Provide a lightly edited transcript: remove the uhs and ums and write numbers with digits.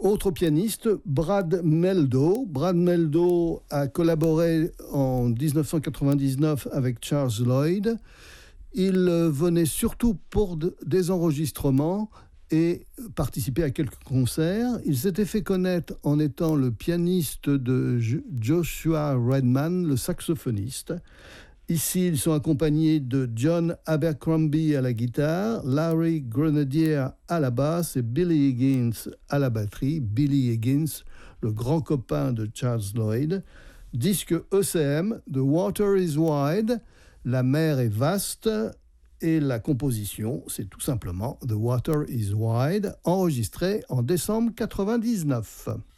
Autre pianiste, Brad Mehldau. Brad Mehldau a collaboré en 1999 avec Charles Lloyd. Il venait surtout pour des enregistrements et participait à quelques concerts. Il s'était fait connaître en étant le pianiste de Joshua Redman, le saxophoniste. Ici, ils sont accompagnés de John Abercrombie à la guitare, Larry Grenadier à la basse et Billy Higgins à la batterie. Billy Higgins, le grand copain de Charles Lloyd. Disque ECM, The Water is Wide, la mer est vaste, et la composition, c'est tout simplement The Water is Wide, enregistré en décembre 1999.